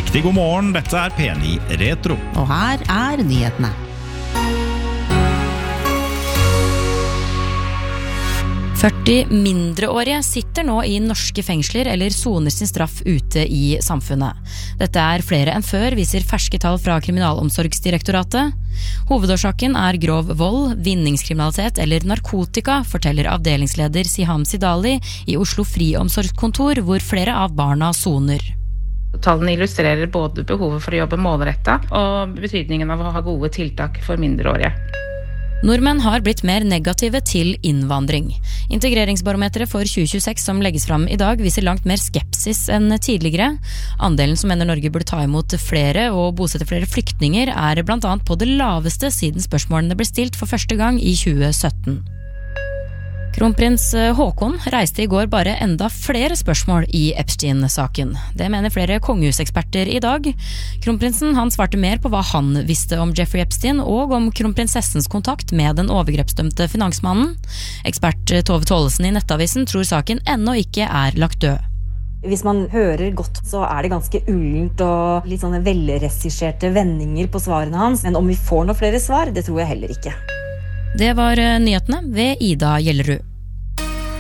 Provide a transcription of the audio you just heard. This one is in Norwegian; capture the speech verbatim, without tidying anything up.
Riktig god morgen, dette er P ni Retro. Og her er nyhetene. førti mindreårige sitter nå i norske fengsler eller soner sin straff ute i samfunnet. Dette er flere enn før, viser ferske tall fra Kriminalomsorgsdirektoratet. Hovedårsaken er grov vold, vinningskriminalitet eller narkotika, forteller avdelingsleder Siham Sidali i Oslo Friomsorgskontor, hvor flere av barna soner. Tallene illustrerer både behovet for å jobbe målrettet og betydningen av å ha gode tiltak for mindreårige. Nordmenn har blitt mer negative til innvandring. Integreringsbarometeret for tjue tjueseks som legges fram i dag viser langt mer skepsis enn tidligere. Andelen som mener Norge burde ta imot flere og bosette flere flyktninger er blant annet på det laveste siden spørsmålene ble stilt for første gang i tjue sytten. Kronprins Håkon reiste i går bare enda flere spørsmål i Epstein-saken. Det mener flere kongehuseksperter i dag. Kronprinsen han svarte mer på hva han visste om Jeffrey Epstein og om kronprinsessens kontakt med den overgrepsdømte finansmannen. Ekspert Tove Tollesen i Nettavisen tror saken ennå ikke er lagt død. Hvis man hører godt, så er det ganske ullent og litt sånne velregisserte vendinger på svarene hans. Men om vi får noen flere svar, det tror jeg heller ikke. Det var nyhetene ved Ida Gjellerud.